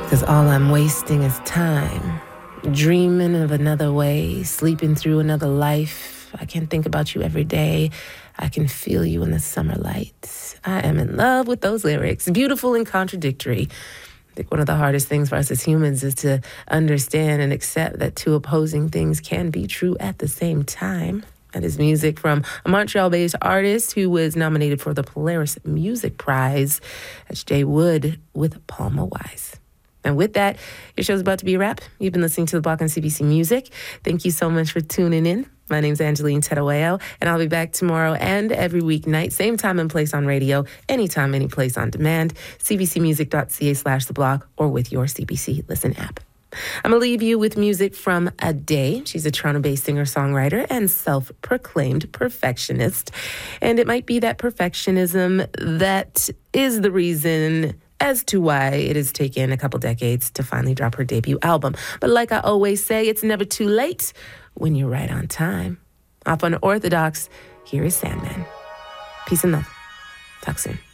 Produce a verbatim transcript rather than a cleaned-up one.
'Cause all I'm wasting is time, dreaming of another way, sleeping through another life. I can think about you every day. I can feel you in the summer lights. I am in love with those lyrics, beautiful and contradictory. I think one of the hardest things for us as humans is to understand and accept that two opposing things can be true at the same time. That is music from a Montreal-based artist who was nominated for the Polaris Music Prize. That's Jay Wood with Palma Wise. And with that, your show's about to be a wrap. You've been listening to The Block on C B C Music. Thank you so much for tuning in. My name's Angeline Tedoeo, and I'll be back tomorrow and every weeknight, same time and place on radio, anytime, any place on demand, cbcmusic.ca slash The Block, or with your C B C Listen app. I'm going to leave you with music from Ade. She's a Toronto-based singer-songwriter and self-proclaimed perfectionist. And it might be that perfectionism that is the reason as to why it has taken a couple decades to finally drop her debut album. But like I always say, it's never too late when you're right on time. Off on Orthodox, here is Sandman. Peace and love. Talk soon.